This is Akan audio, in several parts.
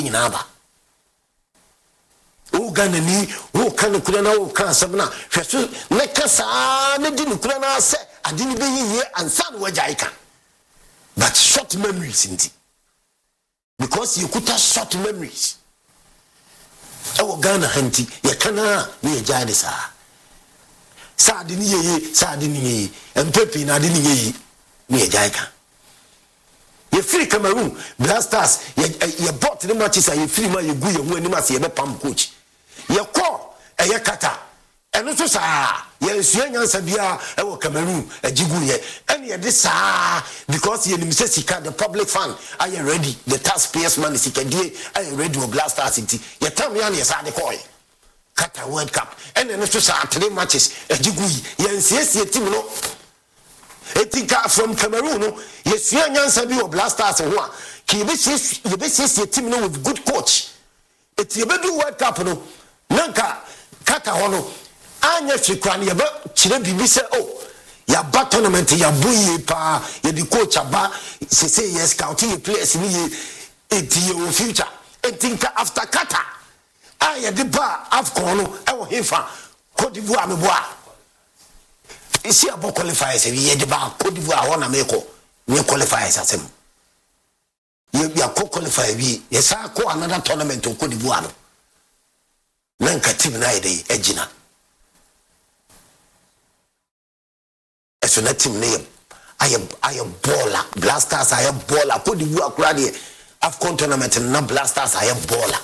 nyina ba o Ghana ni o kan kura na o kan asem na hweso ne kasa ne di ne kura na se ade ni be yiye ansa no wagya ika but short memories inti because you kuta short memories o Ghana hanti ye kana ne ya de sa ade ni yeye sa ade ni yeye empepi na ade ni yeye ne ya ika ye free Cameroon Blasters ye bought the matches ye free ma ye gu ye hu anim ase ye be pam coach ye call ye kata eno so sa ye sua nyansa bia e wo Cameroon ajigu ye ene ye de sa because ye nim se sika the public fund are you ready the taxpayers money sika die are you ready for Blasters inti ye tam ya ne sa de call kata World Cup ene no so sa 3 matches ajigu ye nsiesie team no etika from Cameroon no yesua nyansa bi o Blasters ho a ki ye be see team no with good coach eti ye be do World Cup no nanka kata ho no anya fikran ye be kire bibi se oh ya ba tournament ya boye pa ye di coach aba se yes scouting ye players ni ye eti ye future etinka after kata aya di ba AFCON no e wo hefa Cote d'Ivoire me boa isi abo qualifiers ye de ba Cote d'Ivoire ho na meko ye qualifiers asem ye bia qualify bi ye sa ko another tournament Cote d'Ivoire no nanka team na ide ejina eso na team ne aye baller Blasters aye baller Cote d'Ivoire kura de AFCON tournament na Blasters aye baller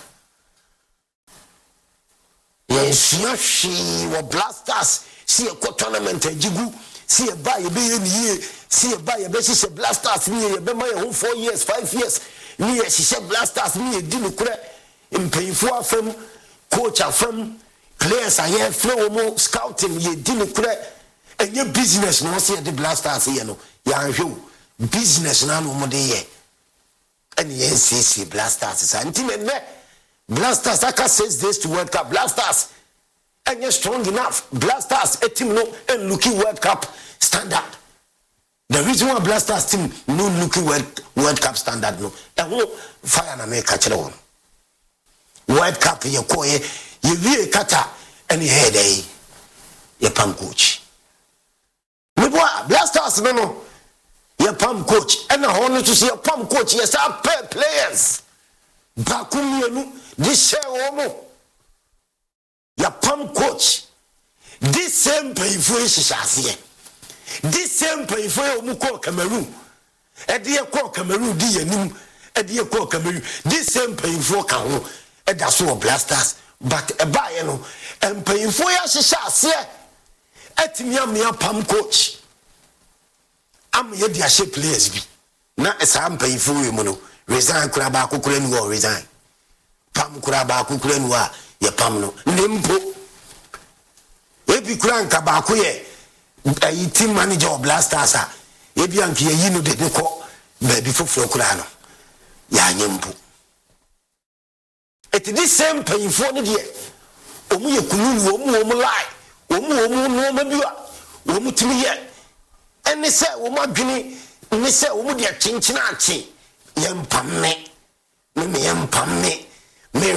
ye shi wo Blasters see a tournament ajigu see a buy be ye see a buy be see Blasters ni ye be my home 4 years 5 years ni ye see Blasters ni ye di no kura impayfo afam coach afam players aye flow mo scouting ye di no kura enye business no see the Blasters ye no ya hwe business na no mo de ye ene ye see Blasters sa ntime ne Blasters aka 6 days to World Cup Blasters and you're strong enough. Blasters a team no and looking World Cup standard. The reason why Blasters team no looking World Cup standard no. And who fire na me catch on. World Cup ye koye ye wie kata and ye head ye pam coach. Me boy Blasters no ye pam coach and a honor to see a pam coach yes our players. Bakumienu this share omo. Ya pam coach this same painful shashie this same painful omuko Cameroon e de call Cameroon di yanum e de call Cameroon this same painful ka ho e da so Blasters but e ba ye no en painful ya shashie etimi am pam coach am ye dia she players bi na e sam painful we mu no resign kura ba kokura ni wo resign pam kura ba kokura ni wa ye pam no nimpo ebi kura nka ba ko ye team manager of Blasters a ebi anka ye yi no de ko ba bi foforo kura no ya nyempo it this same painful no de omu ye kunu omu lie omu no ma biwa omu timi ye ene se omu adwene ne se omu de chinchina achi ye mpam me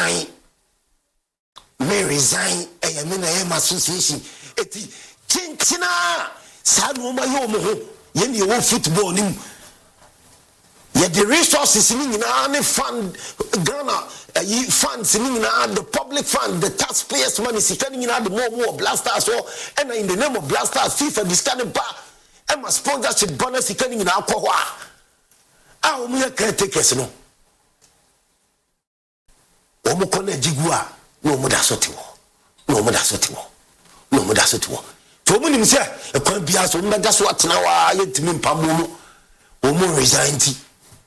resign ayamina association eti chinchina sa no ma yo mo ho ye ne wo football nim ye the resources ni nyina ne fund Ghana funds ni nyina the public fund the taxpayers money sika ni nyina the more Blasters so and in the name of Blasters FIFA discount ba e ma sponsorship bonus sika ni nyina akọ ho a o mu ye caretakers no o mu kọ na jigu a no mo da so te wo to mo nim se e kwan bia so mo da so atena wa ye timi mpamo no o mo resign ti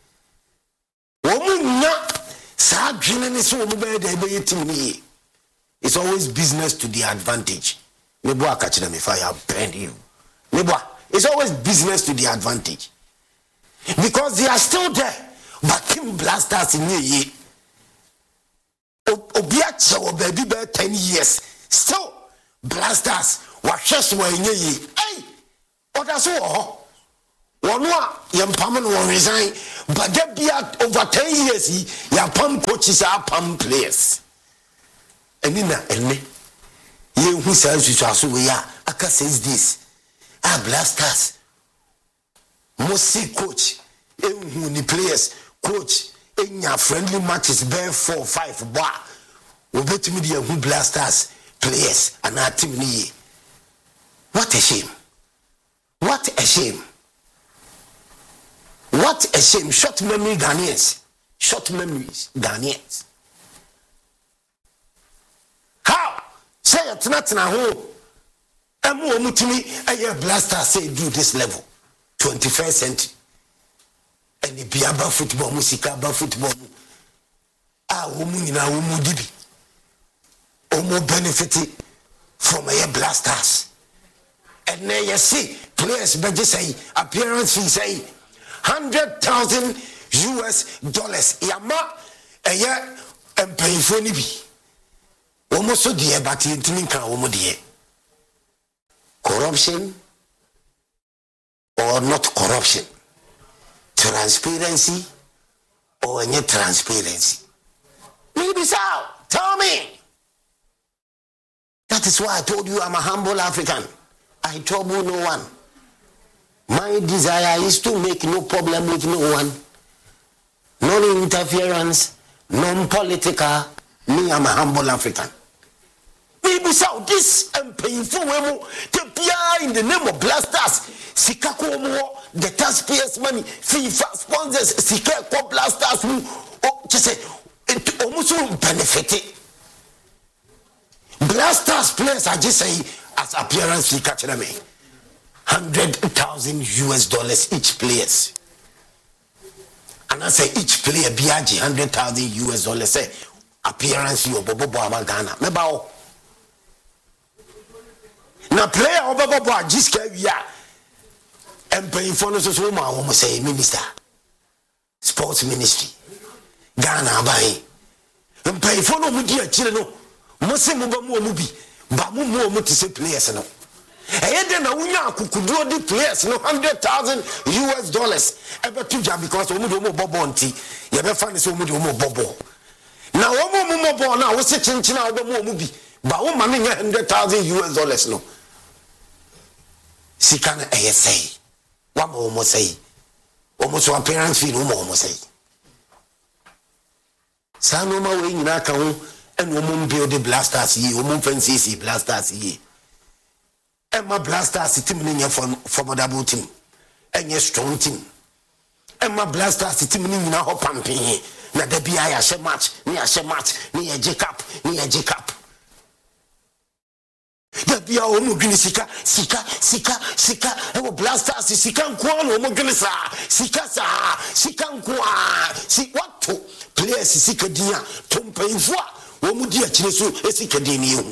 o mo nya sa dwene ne so o mo be da be yetimi ni it's always business to the advantage me bo aka kire me fire bend you me bo it's always business to the advantage because they are still there but Team Blasters in ye obiache wo baby be 10 years still Blasters wa hweso wa enye yi hey oda so ho One yam pam no resign, but there be over 10 years, ya pam coaches are pam players. And in me, you who says you are so we are, Aka says this. Blasters. Mosi coach, who the players, coach, in your friendly matches, bear 4 5 bar. We bet me the who blasters, players, and our team. What a shame. What a shame. What a shame. Short memory Ghanaians. Short memories Ghanaians. How? Say it's not in a home. And more mutimi a blaster say do this level. 21st century. And the Biaba football, Musika football. Woman in a woman did it. More benefited from a blasters. And then you see players better say appearance fee say $100,000 US. Yama a year and pay for nibi. Almost so dear, but you think dear. Corruption or not corruption? Transparency or any transparency? Maybe so. Tell me. That is why I told you I'm a humble African. I trouble no one. My desire is to make no problem with no one. Non-interference, non-political. Me, I'm a humble African. Maybe so. This painful way to be in the name of blasters. Sikako more the taxpayers' money. FIFA sponsors Sikako blasters who just say almost benefited. Blasters players, I just say as appearance fee catch them $100,000 US each players. And I say each player BRG $100,000 US say appearance fee of Bobo Ghana. Mebao. Now player of Bobo just we are and paying for us so woman say minister. Sports ministry. Ghana buying. And pay for no media children. Mose muba mu omubi ba mu omu to say players no then na unya akukuduro di players no $100,000 US ebe tuja because omu do mo bobo nti ye be fa ne say omu do mo bobo na omu mo bobo na wo se chinchina obo mo omubi ba wo ma ne $100,000 US no sikana say wa mo mo say omu so appearance fee no mo say sa no ma we nyina ka ho and woman build the blasters ye, woman fancy blasters ye. And my blasters team in your formidable team, and your strong team. And my blasters team in your hop and pay. Now the BI share match, near Jacob. The BI homogenisika, Sika, and blasters, Sikan Kwan, homogenisa, Sikan see what to players Sika dia, Tom Painfua. Womudi achire so esikadeni hu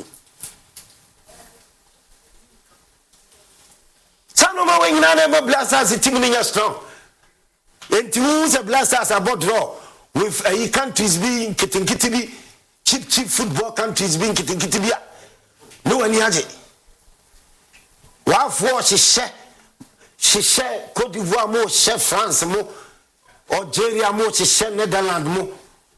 sanoma we nyina na blasters team ni strong enti who the blasters about draw with countries being kitinkitibi cheap football countries being kitinkitibi no ani age wa fo hye Cote d'Ivoire mo hye France mo Algeria mo hye Netherlands mo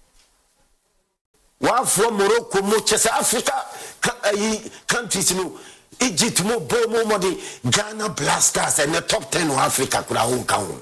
from Morocco, Chesa Africa countries, Egypt, Bomo, Ghana blasters, and the top 10 of Africa could have own.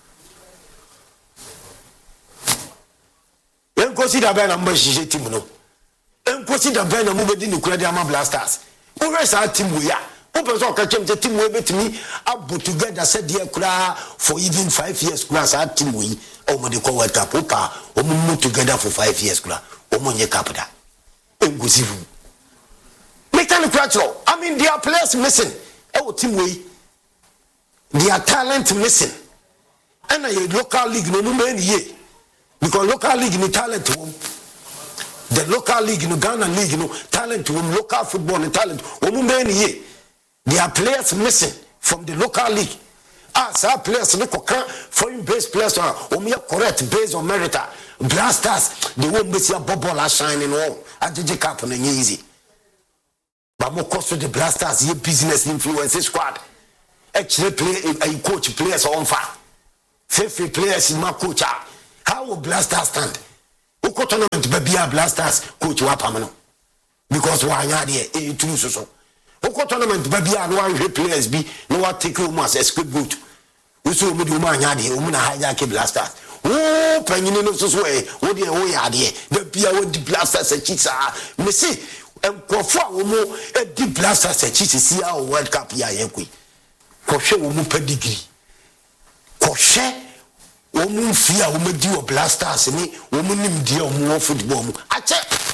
And consider Ben and Bush Timono. And consider Ben and moved in the Crediama blasters. Who rest our team we are? Open so catch the team we bet me up together said dear Kura for even 5 years class our team we over the World Cup Opa or move together for 5 years Kura. Omonye capital. Engusivu. Mechanical. I mean, there are players missing. Oh, team way. There are talent missing. And a local league no many ye. Because local league no talent home. The local league no Ghana league no talent home. Local football no talent. Many ye. There are players missing from the local league. Some players no foreign based players are correct based on merit. Blasters, they won't be a bubble are shining all. I did the cap on easy. But more cost to the blasters, your business influence squad. actually play a coach players on fire. 50 players in my coach. How will Blasters stand? Oko tournament baby Blasters coach wapamano. Because why are there two so. Oko tournament baby no players be no what take you as a script boot. Uso mu di man yade umuna hijack Blasters. Oh panyin no so way wo de wo yade. The bia wo di Blasters a chisa. Me see enkofo a wo mo di Blasters a chisa see our World Cup ya yenkui. Ko hwe wo mu pedigree. Koshe woman fear woman do Blasters ni woman nim dia omo football mu ache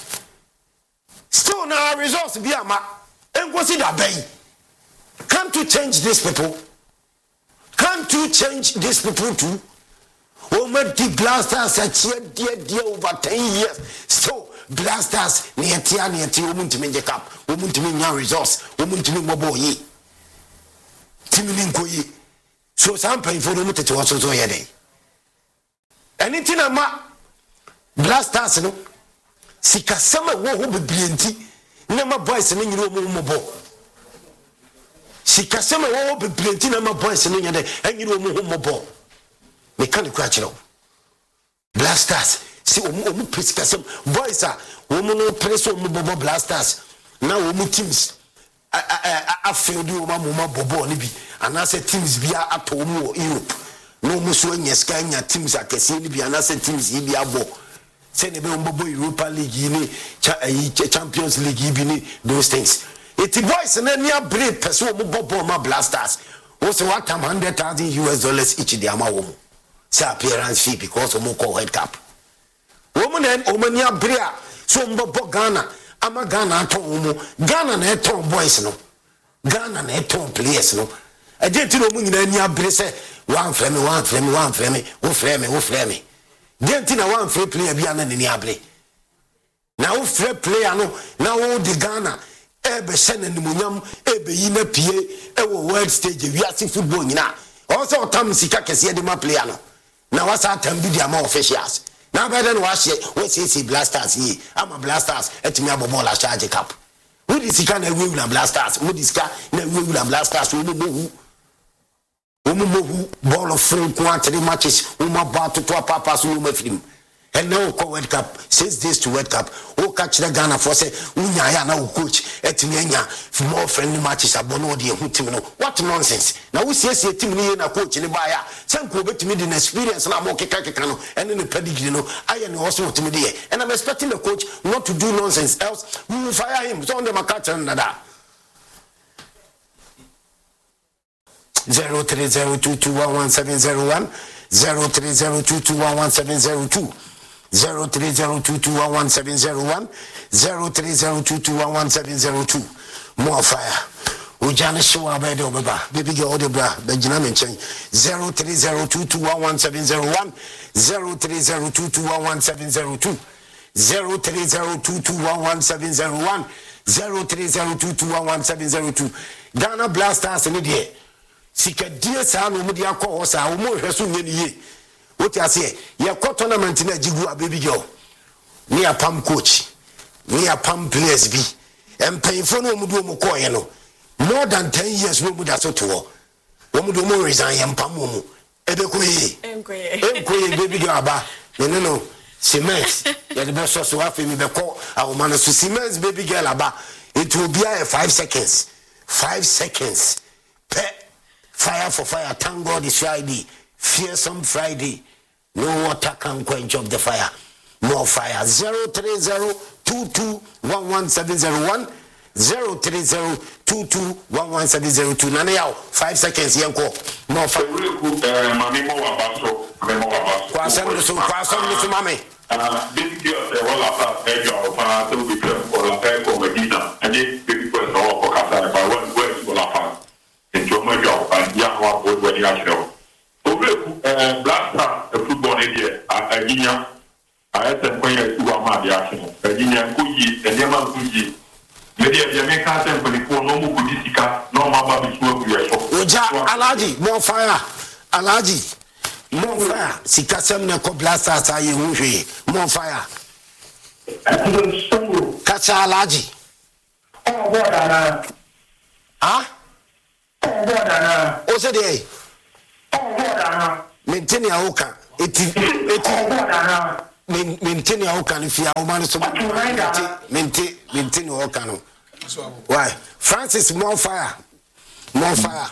still now results be ama engosi da bay come to change these people come to change these people too woman di Blasters a dia over 10 years so Blasters ni etia woman to make cup woman to make results woman to make mobo yi timini nkoyi so sampai for no tete waso so yede anything ama Blasters no sika sama wo ho bebrienti na ma boys no nyiro mo bo sika sama wo ho bebrienti na ma boys no nyade anyiro mo bo me kan ku akiro Blasters si omu pesika sam boys a wo mo no press omu bobo Blasters na wo mu teams afeudi wo ma bobo ni bi anase teams bia ato mu Europe no muso nyeska nya teams akese ni bia anase teams yi bia bo se ne be mbobo Europa League ni Champions League bi ni those things it boys na nia break person mo bobo ma Blasters wo se what $100,000 each dia ma wo say appearance fee because mo call World Cup wo mo na o mania break so mbobo Ghana ama Ghana aton mo Ghana na eton boys no Ghana na eton players no agenti no mu nyina ni abre se one frame wo frame agenti na one free player bia na ni abre na wo free player no na wo de Ghana ebe se na nimunyam ebe yi na pie wo world stage wi ase football nyina o se otam sika kese de ma player no na wasa atam bi dia ma officials na better no wash we see Blasters here ama Blasters etimi abobo la charge cap we di sika na we na Blasters we di sika na we na Blasters we mo ball of free quantity matches we ma ba to papa so we film and now ko World Cup 6 days to World Cup o catch the Ghana for say unya ya na coach etimi anya more friendly matches abono de hu team no what nonsense na we see team ni na coach ni ba ya senko betimi the experience na mo keka no and the pedigree no aye ni also team de and I'm expecting the coach not to do nonsense else we will fire him so on the catch nada 0302211701 0302211702 0302211701 0302211702 more fire ujana show abede obeba baby girl odebra bejina menchen 0302211701 0302211702 0302211701 0302211702 Ghana Blasters ni de sika die sa no mu de akọ sa wo mo hweso nye niye woti ase ye ko tournament na jigu abebi girl ni apam coach ni apam players bi empayfo no mu do mu ko ye no more than 10 years no mu da so to wo mu do mu resign ye mpam mu ebe ko ye enkoye baby girl aba no cement ye de be so afi mi be ko awoma no so cement baby girl aba it will be 5 seconds fire for fire. Thank God it's Friday. Fearsome Friday. No water can quench of the fire. More fire. 03022111701 03022111702. Nana yao 5 seconds yanko. More fire. Mami mo wabaso. Kwa sendo mami. Baby girl wala pa ejo pa to be for la pe ko medina. Ani baby girl no ko kasa pa when wala pa. Enjoy my job and young one boy when you are show. Blaster football here, Aginia. I had them when you are my action. Aginia Kuyi, and Yaman Kuyi. Maybe if you make a temple for no more Kudisika, no Mama before you are so. Oja, Alaji, more fire. Alaji, more fire. Sikasem Nako Blasters are you, more fire. Kacha Alaji. Oh, what? Huh? O said, "Hey, maintain your hookah. Maintain your hookah if you are man so maintain your hookah. Why? Francis, more fire. More fire.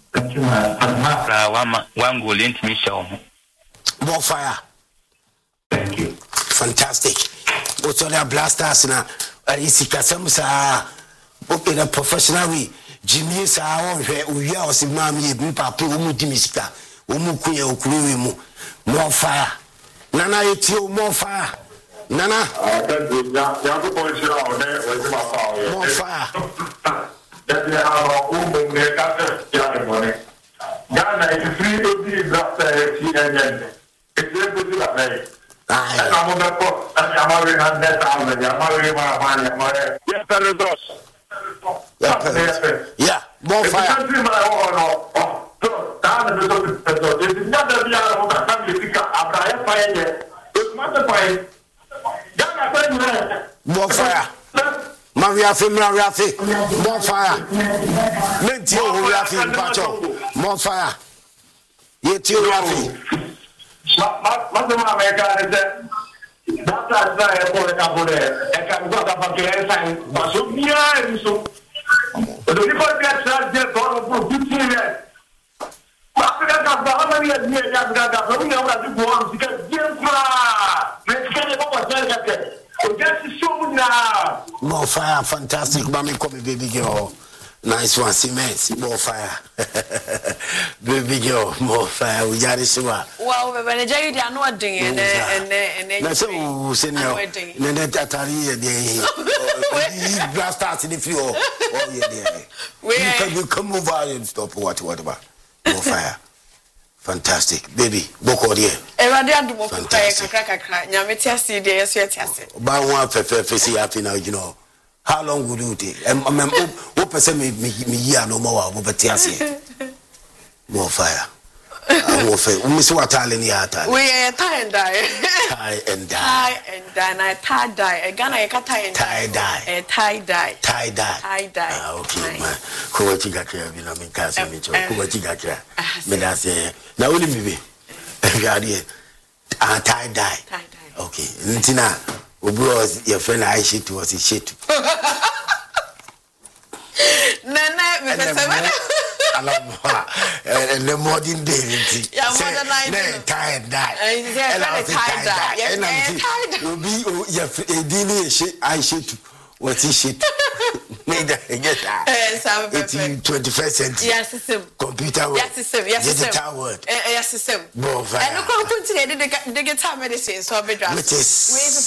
One goal into me show. More fire. Thank you. Fantastic. What's all that blasters now? Isika Samsa. Okay, the professional way. Jimmy sa we are Simami, Papa, Umutimista, Umukuya, Ukurimu. More fire. Nana, it's you, more fire. Nana. More fire. Ghana is free to be blaster. It's very good to have. I'm on the court. I'm married 100,000. I'm married my yeah, more fire. More fire. Mariafi, more fire. More fire. Yet you Rafi. More fire, fantastic. Mommy, come baby girl. Nice one, cement. More fire. Baby girl, more fire. We got it. Wow, when I tell you, I know what doing and so, senior. Then Tatari, the blasters in the floor. Oh, yeah, you come over and stop whatever. More fire. Fantastic, baby. Boko dear. Fantastic. Happy now, you know. How long would you take? What percent me no more? More fire. More fire. Miss what talent you are? We are tie and die. Tie and die. Tie and die. Tie die. A Ghana a tie and tie die. A tie die. Tie die. Tie die. Okay, man. Kuwachiga kia bila mikasa micho. Kuwachiga kia. Medase. Na uli mibi. Gadi. Tie die. Tie die. Okay. Ntina. Ubros your friend I shit was a shit. Nana, and the modern day, tie and die. You'll be your shit. I shit. What's his shit? Made that 21st century. Yes, computer word. Yes, digital word. Yes, and look the guitar medicine, so be dressed. Which is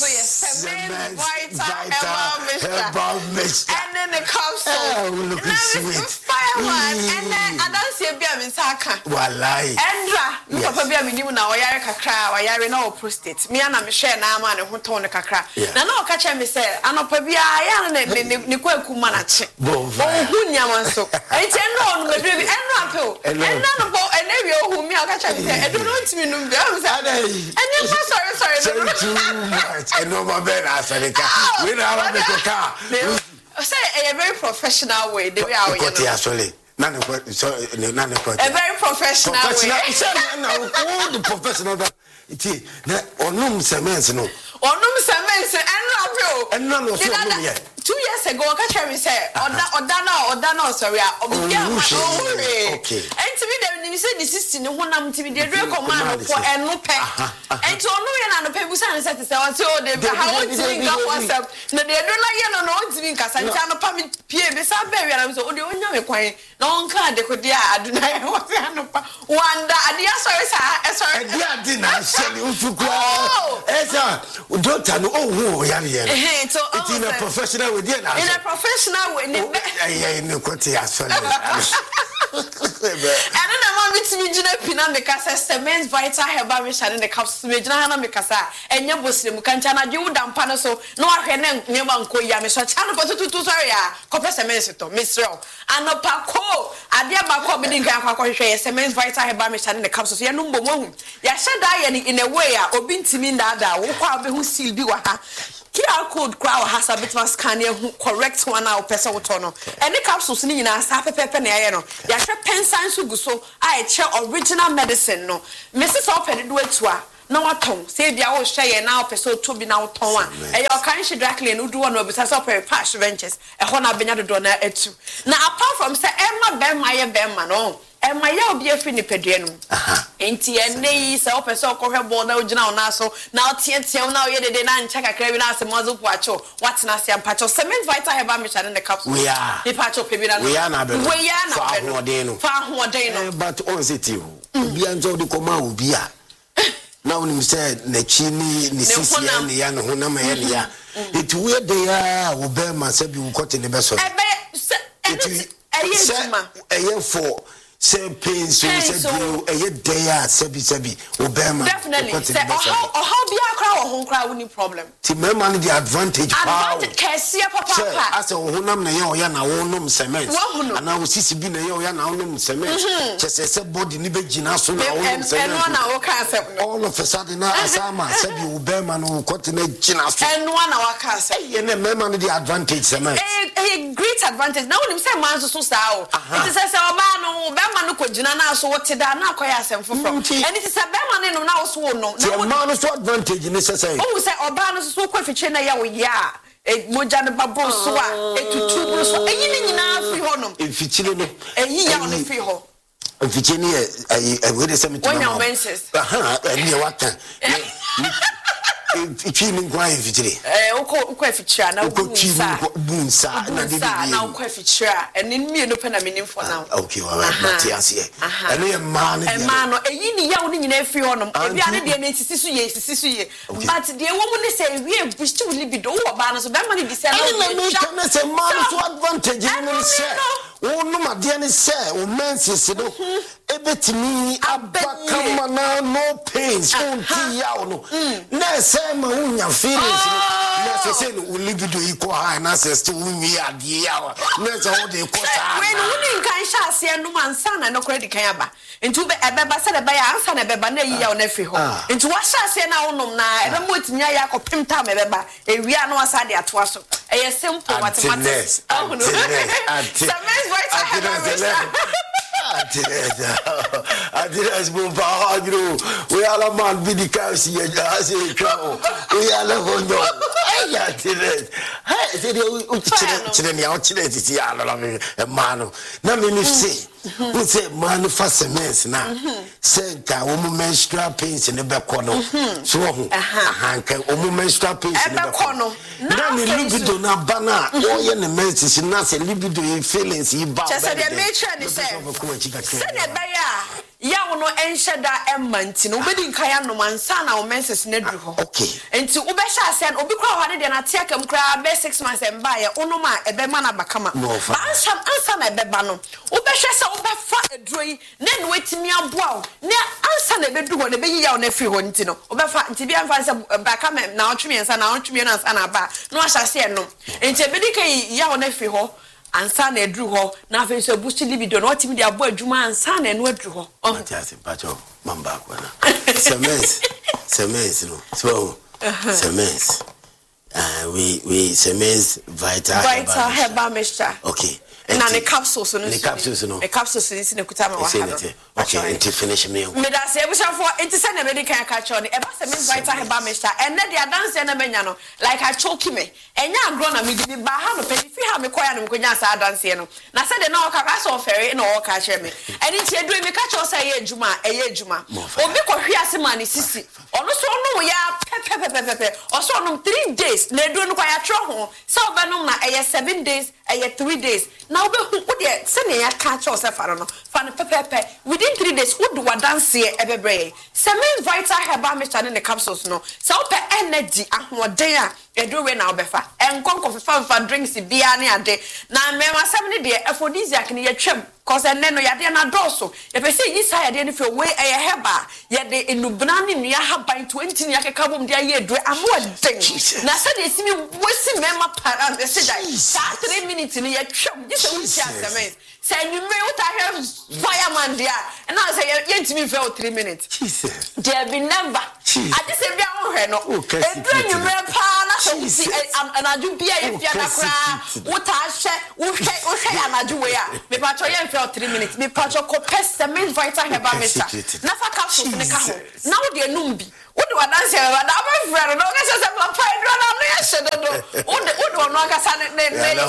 and then the capsule. Look sweet. Fireman, and then I don't see a beam in Saka. Wallahi. Andra, Papa Beam, you know, Yarika cry, or Yarino prostate. Me and Michelle Naman and Hutona Kakra. Now, no catch me say, I know Pabia, I am Nicole Kumanachi. Bunyamanso. I tell no, and Rapo, and none of an area whom you catch. I don't know to me, no, and you're sorry. Too much. I know my bed, I said, we don't have a car. Say a very professional way. The way I actually. None of what, so none of what. A very professional way. All the professional that it is. Or no, Semens, no. Or no, Semens, and Rapo. And none of 2 years ago, I catch me say, or Dana, sorry, okay. And to me, then you said this is in one to be the real command for and no pay. And to know and the people said, so they how to link up myself. No, they don't like you know, to be because I can't permit Pierre beside Barry. I was only one young quite long card. They could, I do not one that sorry, dinner, don't tell me, oh, yeah, it's in a professional way. In a professional way, and then na mitimi gina pina me kasa Semens Vital Herbal Mixture in the capsules me gina na me kasa enye bosire mu kancha na dwe udampa no so no ahwe na nyema nko ya me so cha no potutu sorry ya kope Semens to misrel anopa ko ade abakọ bi din kan akọ hwehwe Semens Vital Herbal Mixture in the capsules ya no mbom hu ya sheda ya in a way a obi ntimi ndada wo kwa be hu seal bi wa ha QR code crowd has a bit of scan correct one now person with no and the capsules ni na sa pepe na ye no ya hwe pensan so guso I check original medicine no Mrs. Open do etua na waton say bia wo hwe ye na person to bi na waton a e your kan she directly no do one no bisa so per patch ventures e ho na benya do na etu na apart from say emma bema ye bema no Emma ya obi afi ni pedue no enti ene yi se o pese okohwe bo na ogina ona so na otientie na oye dede na ncha kakra bi na asemazo puacho watena se ampacho Semens Vital Herbal Mixture in the capsule we are the pacho pebi na we are na be fa hoden no but on city obi anzo de koma obi a na onim se na chini ni sisi ya ne ya no ho na ma ya ne ya it we dey a wo be ma se bi wo kote ne be so eye for say pain so do eye day a sebi obema definitely say how be akra wo kra wo ni problem ti mema no the advantage kese papa ase wo honam na ye o ya na wo nom cement ana wo sisi bi na ye o ya na wo nom cement chese body ni be gina so na wo nom cement eno na wo ka accept all of a sudden na asama sebi obema no kote na gina so eno na wo ka accept ye na mema no the advantage cement a great advantage now when say man so sao it say oba no bema no kojina na so wote da na akoya asem foforo and it say bema no na wo so no na man no so advantage ni say o say oba no so kwafiche na ya wo ya moja ne babo so a etutu so eyi ni nyina fi ho no efichile no eyi ya no fi ho efichile ni we dey say me to when your menses ni wata Chini ngwa efichire uko efichira na bunsa na uko efichira eni mi no pe na menim for now okay all right Matthias here ene man eyi ni ya wo nyina efi ho no ebi ade de na sisi so ye but de wo mu ne say we boost we libido wo ba na so be ma ni say na say man so advantage ni say wo no ma de ni say wo menses do ebetimi abakama na no pains unti ya no na say ma unya feelings na say no libido iko high na say still we ade ya na say wo de ko sa when woni kan sha ase no man sana no credit kan aba ntu be ebeba se de be ya ansa na beba na yi ya na fi ho ntu wa sha ase na wonom na ebe mo timi ya akopim ta me beba ewia no asa de ato aso eye simple mathematics Semens Vital Herbal Mixture Adidas bomba agro we ala man bidika si ya ase kwa we ala hondo ya tire ha se de uchire ni uchire ti ya ala me mano na me ni say we say man fa Semens na say ka wo menstrual pains ne be kono so ho ahanka wo menstrual pains ne be kono na ni libido na bana wo ye ne menses na say libido feelings yi ba just say me try ni say sene baya ya wono enhyeda emanti no obedi nkan no mansa na o menses na duru ho okay enti obehya ase no obi kra ho de na tia kam kra be 6 months emba ya onoma ebe ma na bakama ansa na ebe ba no obehya se obefa eduro yi na no wetimi aboa na ansa na ebe duru ho na be yi ya na fi ho nti no obefa nti bia mfa se bakama na otwemi ensa na otwemi na ansa na ba no ahya se no enti ebedi kai ya na fi ho ansa na edru ho na afi so boost libido no otimi de abo adwuma ansa na eno edru ho Matthias pacho mamba kwa na Semens no so Semens we Semens Vital Herbal Mixture okay na ne capsules no the capsules ni ne kuta ma wa ha okay until finish me me da se ebusafo enti se na be kan ka cho ni e ba Semens Vital Herbal Mixture and na dia dance na menya no like I choke me enya agro na me di ba ha no pe fi ha me koya no konya sa dance no na se de na o ka so fere na o ka che me eni ti edu me ka cho say ye ejuma obi ko hwi ase ma ne sisi ono so no ya pepe o so no 3 days na edu no kwa ya tro ho se obenom na 7 days 3 days na obe hu de se ne ya ka cho se faro no fa ne pepe within 3 days would what dance here ebebre Semens Vital Herbal Mixture in the capsules no so pe energy ahoden a do we now befa enkon kofa drinks bia ne ade na me masem ne de aphrodisiac ne yetwem cause enne no yade na doso ye pese yi sa yade ne fe we heba yade enubna ne nua haban 20 ne akeka bom de aye do amoden na se de simi wesi mema para de se dai 3 minutes ne yetwem je se wuti aseme se nwumre uta have fireman dia and I say yentimi fe 3 minutes Jesus there be never I just say bia wo hwe no edra nwumre pa na so wuti anaju bia ye bia na kra uta hye wo hwe anaju we a me pa cho ye 3 minutes me pacho ko pestamin vital heba mesa na fa capsule ne ka ho na wo de enum bi wo de wadanse ba da ba frere no ka se papa edro na no ye hye do wo no ka sa ne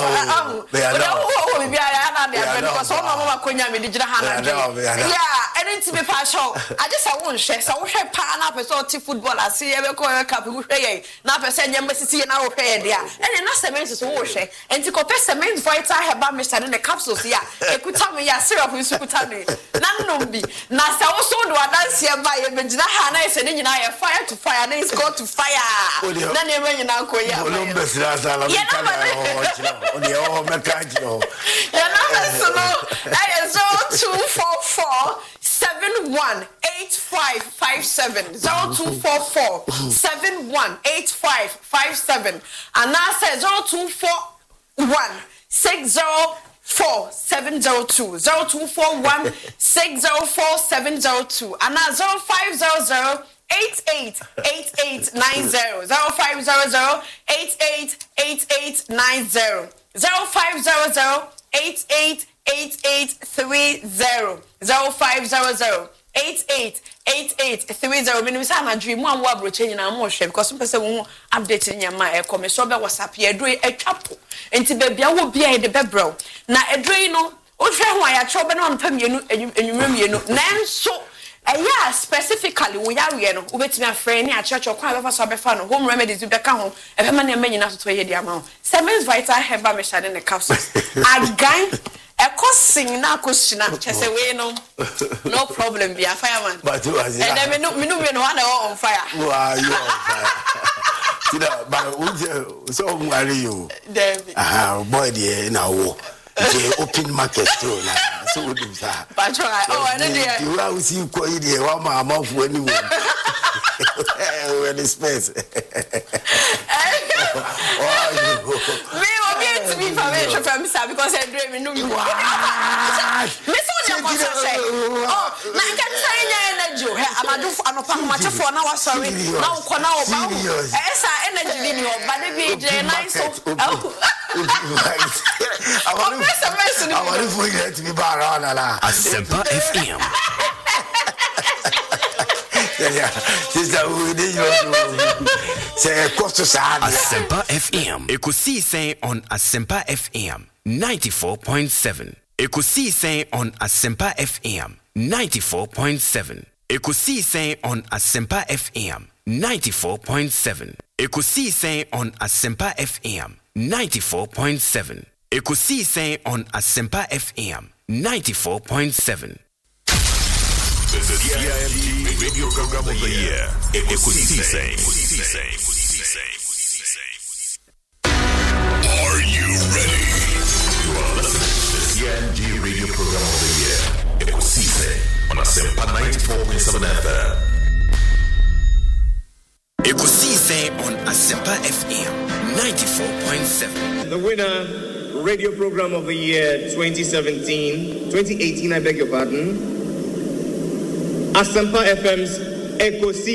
wo bi ya na de because so no mama konya me digina ha na yeah anything me pacho I just say won hye so wo hwe pa na person ti football ase ye be ko cup wo hwe ye na person nyamba sisi na wo hwe ye dia ene na cement so wo hwe enti ko pestamin vital heba mesa ne capsules ya ekuta ya syrup in sukutane nanombi na sa wo so do adanse ba ye begina ha na ese ne nyina ye fire to fire na is go to fire na ne me nyina ko ya olombe sirasa la oni o mekajiro ya na so no is 0244 718557 0244 718557 and now says 0241 604-702 0241-604-702 and now 0500-888890 0500-888890 0500-888830 0500-888830 menim say na dream one wo abroche nyina mo hwe because person wo update nyama e come so be WhatsApp e do atwapo enti be bia wo bia e de bebro na edroi no wo hwe ho ya cho be na on pamienu enwumremienu nanso yeah, specifically we are we no ubetimi afre ni a church okwa be fa so be fa no home remedies be ka ho e be ma na manyina so to ye dia ma Semens Vital Heba me shade ne capsules agan sing na question chese we no problem be a fireman but you as and then me no on fire wow you on fire but so worry you boy there na wo the open market store na so we do that but try and then you will see ko ide wa mama fu ani wo when the space me obi to be information from sir because I dream no me so na say oh na can say energy amadu anopa machefo na wa sorry na ko na o ba esa energy ni o ba de bi je nice so Asempa FM. Asempa FM. Ekusi say on Asempa FM 94.7. Ekusi say on Asempa FM 94.7. Ekusi say on Asempa FM 94.7. Ekusi say on Asempa FM 94.7. Ekusi say on Asempa FM 94.7. The CIMT Radio Program of the Year. Ekusi say. Are you ready? You are listening to the CIMT Radio Program of the Year. Ekusi say on Asempa 94.7 FM. Ekusi say on Asempa FM 94.7. The winner, Radio Program of the Year 2018, I beg your pardon. Asempa FM's Ekusi